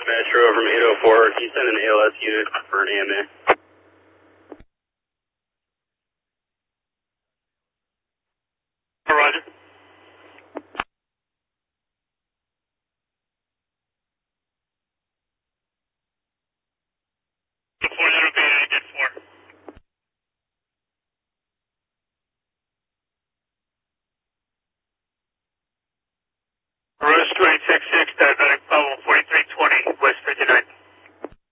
Metro from 804. Can you send an ALS unit for an AMA? Roger. Before that'll be I did 4. Rose 266, diabetic level 4320, West 59th.